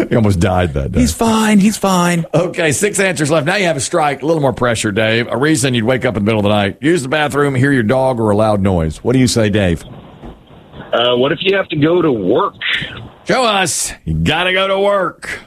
He almost died that day. He's fine. He's fine. Okay, 6 answers left. Now you have a strike. A little more pressure, Dave. A reason you'd wake up in the middle of the night. Use the bathroom, hear your dog, or a loud noise. What do you say, Dave? What if you have to go to work? Show us. You got to go to work.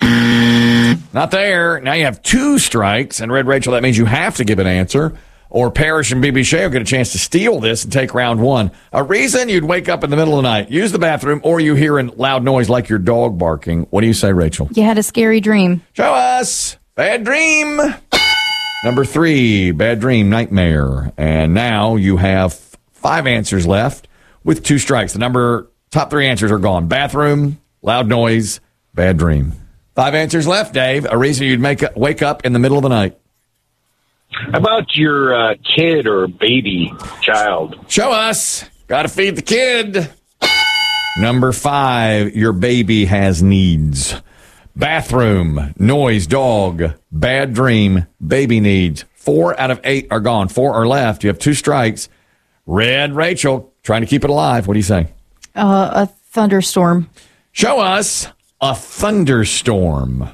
Not there. Now you have 2 strikes. And Red Rachel, that means you have to give an answer. Or Parrish and BB Shea will get a chance to steal this and take round 1. A reason you'd wake up in the middle of the night. Use the bathroom, or you hear a loud noise like your dog barking. What do you say, Rachel? You had a scary dream. Show us. Bad dream. Number 3, bad dream, nightmare. And now you have 5 answers left with 2 strikes. The top 3 answers are gone. Bathroom, loud noise, bad dream. 5 answers left, Dave. A reason you'd wake up in the middle of the night. How about your kid or baby child? Show us. Got to feed the kid. Number 5, your baby has needs. Bathroom, noise, dog, bad dream, baby needs. 4 out of 8 are gone. 4 are left. You have 2 strikes. Red Rachel, trying to keep it alive. What do you say? A thunderstorm. Show us a thunderstorm.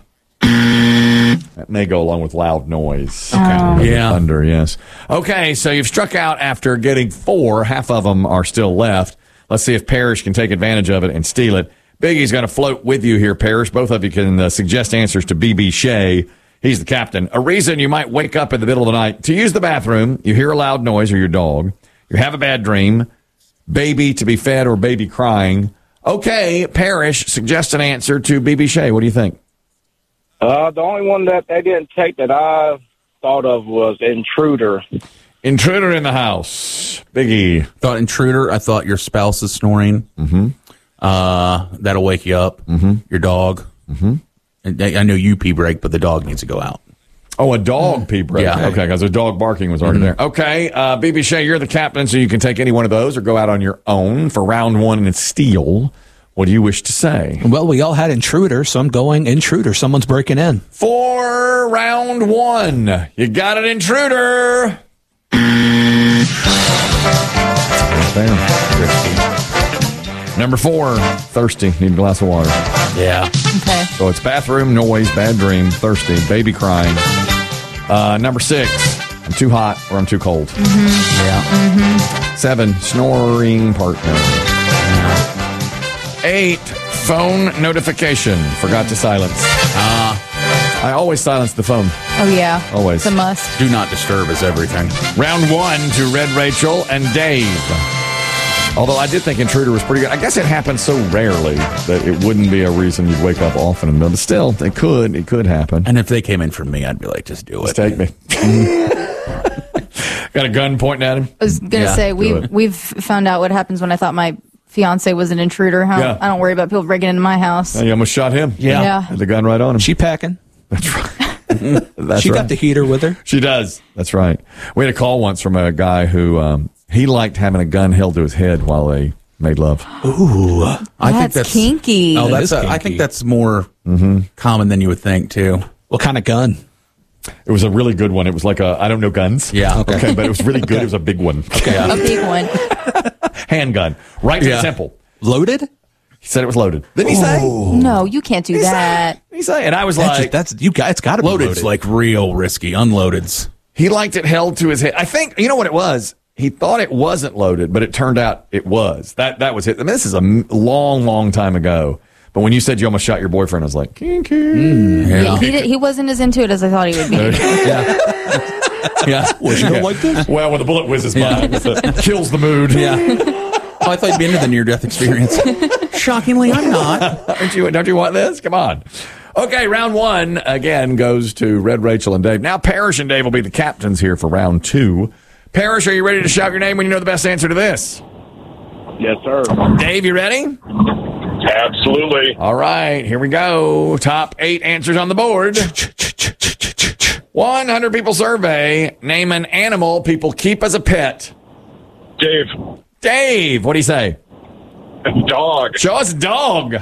That may go along with loud noise. Okay. Yeah. Thunder, yes. Okay, so you've struck out after getting 4. Half of them are still left. Let's see if Parrish can take advantage of it and steal it. Biggie's going to float with you here, Parrish. Both of you can suggest answers to BB Shea. He's the captain. A reason you might wake up in the middle of the night to use the bathroom, you hear a loud noise or your dog, you have a bad dream, baby to be fed or baby crying. Okay, Parrish, suggest an answer to BB Shea. What do you think? The only one that they didn't take that I thought of was intruder. Intruder in the house. Biggie. Thought intruder. I thought your spouse is snoring. Mm-hmm. That'll wake you up. Mm-hmm. Your dog. Mm-hmm. And I know you pee break, but the dog needs to go out. Oh, a dog pee break. Yeah. Okay, because the dog barking was already there. Okay, BB Shea, you're the captain, so you can take any one of those or go out on your own for round 1 and steal. What do you wish to say? Well, we all had intruder, so I'm going intruder. Someone's breaking in. For round 1, you got an intruder. Right there. Number 4, thirsty. Need a glass of water. Yeah. Okay. So it's bathroom, noise, bad dream, thirsty, baby crying. Number 6, I'm too hot or I'm too cold. Mm-hmm. Yeah. Mm-hmm. 7, snoring partner. 8, phone notification. Forgot to silence. I always silence the phone. Oh, yeah. Always. It's a must. Do not disturb is everything. Round 1 to Red Rachel and Dave. Although I did think intruder was pretty good. I guess it happens so rarely that it wouldn't be a reason you'd wake up often. But still, it could happen. And if they came in for me, I'd be like, just do it. Just take me. Got a gun pointing at him? I was going to say, we've found out what happens when I thought my fiance was an intruder. Yeah. I don't worry about people breaking into my house. You almost shot him. Yeah. Had the gun right on him. She packing. That's right. That's She right. got the heater with her. She does. That's right. We had a call once from a guy who he liked having a gun held to his head while they made love. Ooh. I think That's kinky. Oh, That is I kinky. think that's more common than you would think, too. What kind of gun? It was a really good one. It was like I don't know guns. Yeah. Okay, but it was really good. It was a big one. A big one. Handgun. Right to the temple. Loaded? He said it was loaded. Didn't he say? No, you can't do that. He say? And I was like, It's got to be Loaded's loaded. like real risky. Unloaded's. he liked it held to his head. I think, you know what it was? He thought it wasn't loaded, but it turned out it was. That was it. I mean, this is a long, long time ago. But when you said you almost shot your boyfriend, I was like, kinky. Yeah. He wasn't as into it as I thought he would be. Yeah. Was you like this? Well, when the bullet whizzes by, it kills the mood. Yeah. Oh, I thought you'd be into the near-death experience. Shockingly, I'm not. Don't you want this? Come on. Okay, round 1, again, goes to Red, Rachel, and Dave. Now, Parrish and Dave will be the captains here for round 2. Parrish, are you ready to shout your name when you know the best answer to this? Yes, sir. Dave, you ready? Absolutely. All right, here we go. Top 8 answers on the board. 100 people survey. Name an animal people keep as a pet. Dave. Dave, what do you say? Dog. Show us dog.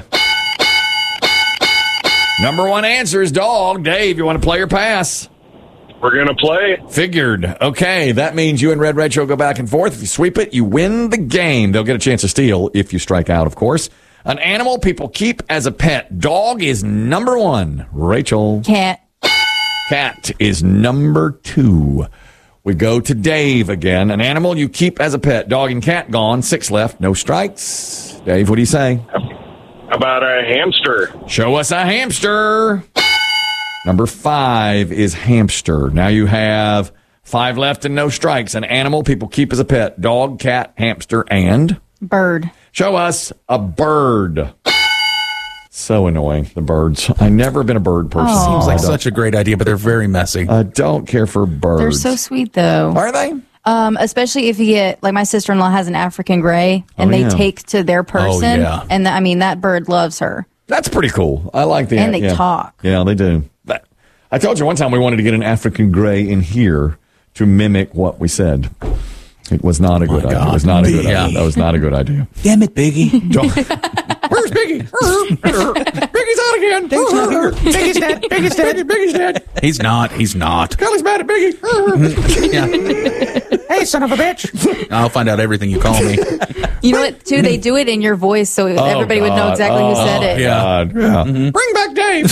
Number 1 answer is dog. Dave, you want to play or pass? We're going to play. Figured. Okay, that means you and Red Rachel go back and forth. If you sweep it, you win the game. They'll get a chance to steal if you strike out, of course. An animal people keep as a pet. Dog is number 1. Rachel. Cat. Cat is number 2. We go to Dave again. An animal you keep as a pet. Dog and cat gone. 6 left. No strikes. Dave, what do you say? How about a hamster? Show us a hamster. Number 5 is hamster. Now you have 5 left and no strikes. An animal people keep as a pet. Dog, cat, hamster, and... Bird. Show us a bird. So annoying, the birds. I've never been a bird person. Seems like such a great idea, but they're very messy. I don't care for birds. They're so sweet, though. Are they? Especially if you get, like my sister-in-law has an African gray, and they take to their person. yeah. And that bird loves her. That's pretty cool. I like the And they talk. Yeah, they do. I told you one time we wanted to get an African gray in here to mimic what we said. It was not a good idea. It was not a good idea. That was not a good idea. Damn it, Biggie. Where's Biggie? Biggie's out again. Dave's not here. Biggie's dead. Biggie's dead. Biggie's dead. He's not. Kelly's mad at Biggie. Yeah. Hey, son of a bitch. I'll find out everything you call me. You know what, too? They do it in your voice, so everybody would know exactly who said it. Yeah. God, yeah. Mm-hmm. Bring back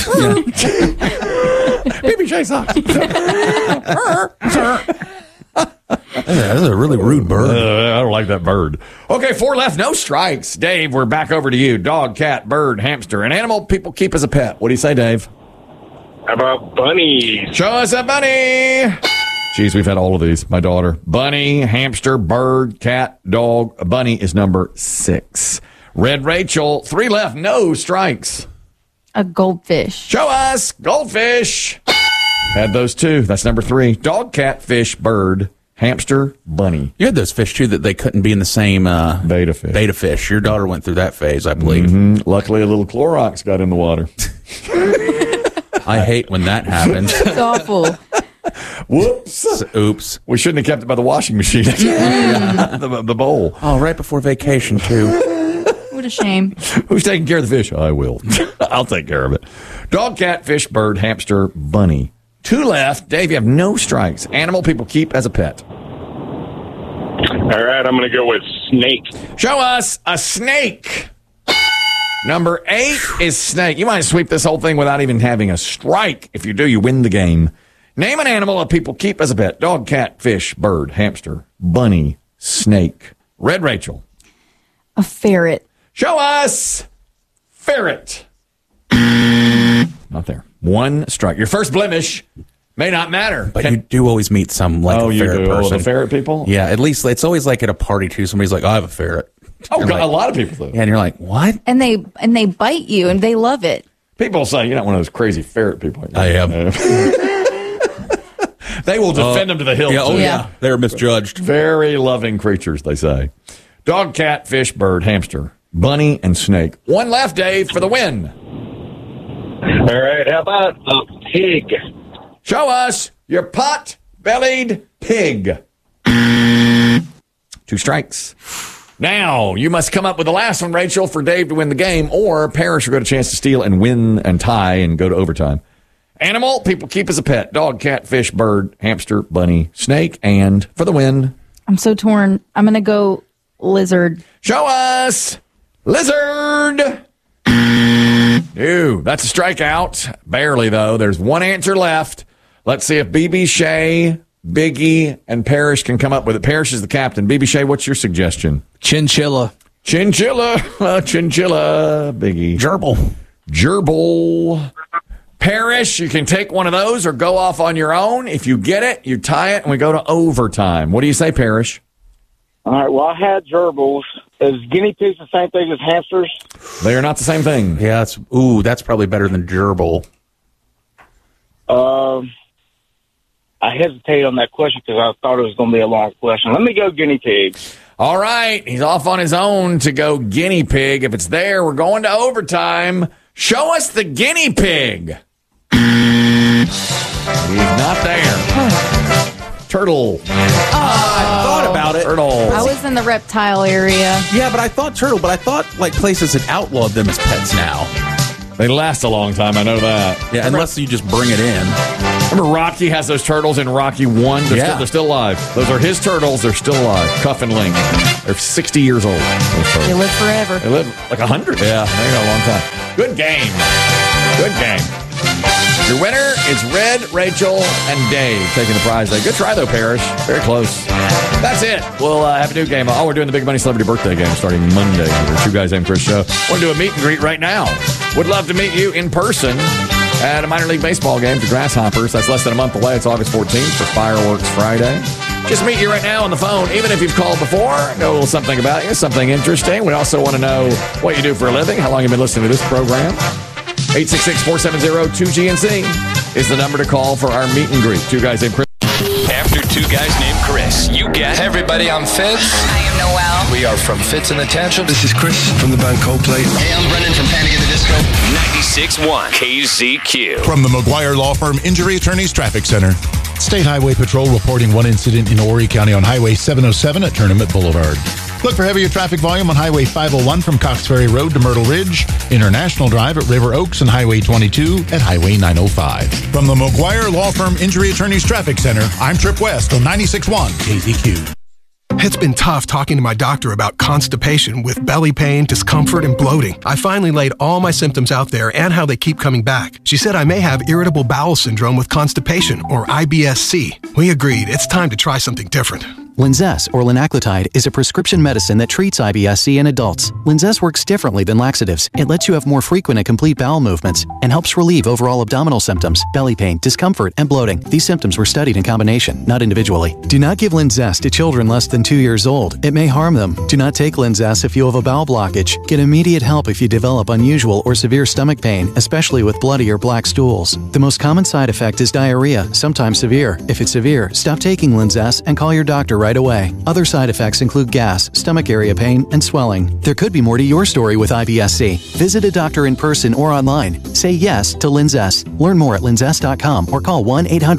Dave. Baby J sucks. That's a really rude bird. I don't like that bird. Okay, 4 left, no strikes. Dave, we're back over to you. Dog, cat, bird, hamster, an animal people keep as a pet. What do you say, Dave? How about bunnies? Show us a bunny. Jeez, we've had all of these. My daughter. Bunny, hamster, bird, cat, dog. A bunny is number 6. Red Rachel, 3 left, no strikes. A goldfish. Show us goldfish. Had those 2. That's number 3. Dog, cat, fish, bird, hamster, bunny. You had those fish, too, that they couldn't be in the same... Beta fish. Beta fish. Your daughter went through that phase, I believe. Mm-hmm. Luckily, a little Clorox got in the water. I hate when that happens. It's awful. Whoops. Oops. We shouldn't have kept it by the washing machine. the bowl. Oh, right before vacation, too. What a shame. Who's taking care of the fish? I will. I'll take care of it. Dog, cat, fish, bird, hamster, bunny. 2 left. Dave, you have no strikes. Animal people keep as a pet. All right, I'm going to go with snake. Show us a snake. Number 8 is snake. You might sweep this whole thing without even having a strike. If you do, you win the game. Name an animal that people keep as a pet. Dog, cat, fish, bird, hamster, bunny, snake. Red Rachel. A ferret. Show us ferret. Not there. 1 strike. Your first blemish may not matter. But you do always meet some, like, a ferret person. Oh, the ferret people? Yeah, at least it's always like at a party, too. Somebody's like, I have a ferret. Oh, You're God, like, a lot of people do. Yeah, and you're like, what? And they bite you, and they love it. People say you're not one of those crazy ferret people. I am. They will defend them to the hilt. Yeah, too. yeah. They're misjudged. Very loving creatures, they say. Dog, cat, fish, bird, hamster, bunny, and snake. 1 left, Dave, for the win. All right, how about a pig? Show us your pot-bellied pig. 2 strikes. Now, you must come up with the last one, Rachel, for Dave to win the game, or Parrish will get a chance to steal and win and tie and go to overtime. Animal people keep as a pet. Dog, cat, fish, bird, hamster, bunny, snake, and for the win. I'm so torn. I'm going to go lizard. Show us lizard. Ew, that's a strikeout. Barely, though. There's 1 answer left. Let's see if BB Shea, Biggie, and Parrish can come up with it. Parrish is the captain. BB Shea, what's your suggestion? Chinchilla. Chinchilla. Chinchilla. Biggie. Gerbil. Parrish, you can take one of those or go off on your own. If you get it, you tie it, and we go to overtime. What do you say, Parrish? All right, well, I had gerbils. Is guinea pigs the same thing as hamsters? They are not the same thing. Yeah, that's probably better than gerbil. I hesitated on that question because I thought it was going to be a long question. Let me go guinea pigs. All right, he's off on his own to go guinea pig. If it's there, we're going to overtime. Show us the guinea pig. He's not there. Turtle. I thought about it. Turtle. I was in the reptile area. Yeah, but I thought turtle, but I thought like places had outlawed them as pets now. They last a long time, I know that. Yeah, unless you just bring it in. Remember Rocky has those turtles in Rocky 1? They're still alive. Those are his turtles. They're still alive. Cuff and Link. They're 60 years old. They live forever. They live like 100. Yeah, they got a long time. Good game. Good game. Your winner is Red, Rachel, and Dave taking the prize there. Good try, though, Parrish. Very close. That's it. We'll have a new game. We're doing the Big Money Celebrity Birthday game starting Monday. The Two Guys Named Chris show. We're going to do a meet and greet right now. Would love to meet you in person at a minor league baseball game for Grasshoppers. That's less than a month away. It's August 14th for Fireworks Friday. Just meet you right now on the phone, even if you've called before. Know a little something about you, something interesting. We also want to know what you do for a living, how long you've been listening to this program. 866-470-2GNC is the number to call for our meet and greet. Two Guys Named Chris. After Two Guys Named Chris, you get... Hey everybody, I'm Fitz. I am Noel. We are from Fitz and the Tantrums. This is Chris from the band Coldplay. Hey, I'm Brendan from Panic at the Disco. 96.1 KZQ. From the McGuire Law Firm Injury Attorneys Traffic Center. State Highway Patrol reporting one incident in Horry County on Highway 707 at Tournament Boulevard. Look for heavier traffic volume on Highway 501 from Cox Ferry Road to Myrtle Ridge, International Drive at River Oaks, and Highway 22 at Highway 905. From the McGuire Law Firm Injury Attorneys Traffic Center, I'm Trip West on 96.1 KZQ. It's been tough talking to my doctor about constipation with belly pain, discomfort, and bloating. I finally laid all my symptoms out there and how they keep coming back. She said I may have irritable bowel syndrome with constipation, or IBS-C. We agreed it's time to try something different. Linzess, or linaclotide, is a prescription medicine that treats IBS-C in adults. Linzess works differently than laxatives. It lets you have more frequent and complete bowel movements and helps relieve overall abdominal symptoms, belly pain, discomfort, and bloating. These symptoms were studied in combination, not individually. Do not give Linzess to children less than 2 years old. It may harm them. Do not take Linzess if you have a bowel blockage. Get immediate help if you develop unusual or severe stomach pain, especially with bloody or black stools. The most common side effect is diarrhea, sometimes severe. If it's severe, stop taking Linzess and call your doctor right away. Other side effects include gas, stomach area pain, and swelling. There could be more to your story with IBS-C. Visit a doctor in person or online. Say yes to Linzess. Learn more at linzess.com or call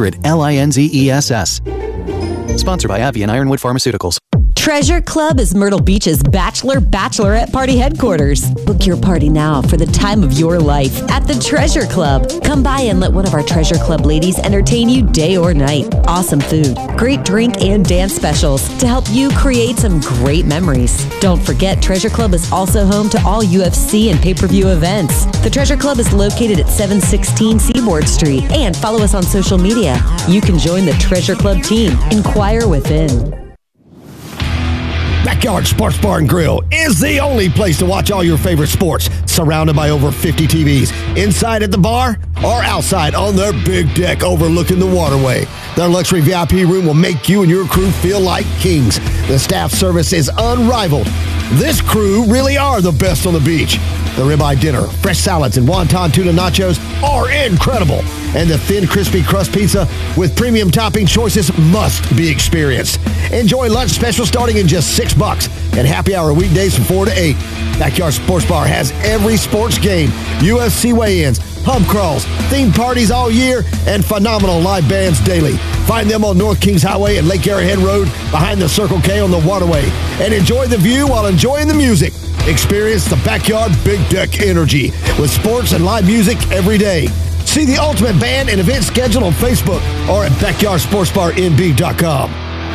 1-800-LINZESS. Sponsored by Avian Ironwood Pharmaceuticals. Treasure Club is Myrtle Beach's bachelorette party headquarters. Book your party now for the time of your life at the Treasure Club. Come by and let one of our Treasure Club ladies entertain you day or night. Awesome food, great drink, and dance specials to help you create some great memories. Don't forget, Treasure Club is also home to all UFC and pay-per-view events. The Treasure Club is located at 716 Seaboard Street, and follow us on social media. You can join the Treasure Club team. Inquire within. Backyard Sports Bar and Grill is the only place to watch all your favorite sports, surrounded by over 50 TVs, inside at the bar or outside on their big deck overlooking the waterway. Their luxury VIP room will make you and your crew feel like kings. The staff service is unrivaled. This crew really are the best on the beach. The ribeye dinner, fresh salads, and wonton tuna nachos are incredible. And the thin, crispy crust pizza with premium topping choices must be experienced. Enjoy lunch special starting in just $6 and happy hour weekdays from 4 to 8. Backyard Sports Bar has every sports game, UFC weigh-ins, pub crawls, themed parties all year, and phenomenal live bands daily. Find them on North Kings Highway and Lake Arrowhead Road behind the Circle K on the waterway. And enjoy the view while enjoying the music. Experience the Backyard Big Deck energy with sports and live music every day. See the Ultimate Band and event schedule on Facebook or at BackyardSportsBarNB.com.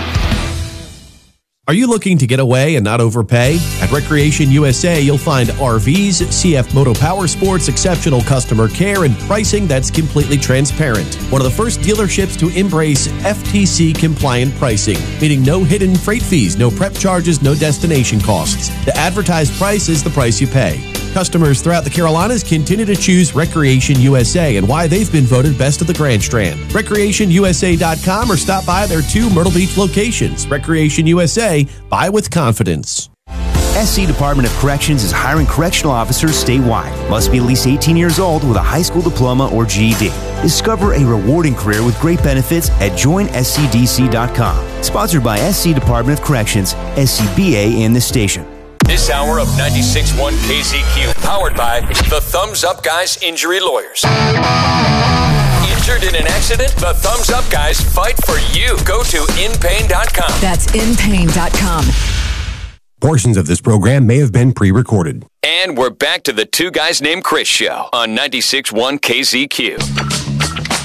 Are you looking to get away and not overpay? At Recreation USA, you'll find RVs, CF Moto Power Sports, exceptional customer care, and pricing that's completely transparent. One of the first dealerships to embrace FTC-compliant pricing, meaning no hidden freight fees, no prep charges, no destination costs. The advertised price is the price you pay. Customers throughout the Carolinas continue to choose Recreation USA and why they've been voted best of the Grand Strand. RecreationUSA.com or stop by their 2 Myrtle Beach locations. Recreation USA, buy with confidence. SC Department of Corrections is hiring correctional officers statewide. Must be at least 18 years old with a high school diploma or GED. Discover a rewarding career with great benefits at joinscdc.com. Sponsored by SC Department of Corrections, SCBA, and the station. This hour of 96.1 KZQ, powered by the Thumbs Up Guys Injury Lawyers. Injured in an accident? The Thumbs Up Guys fight for you. Go to inpain.com. That's inpain.com. Portions of this program may have been pre-recorded. And we're back to the Two Guys Named Chris show on 96.1 KZQ.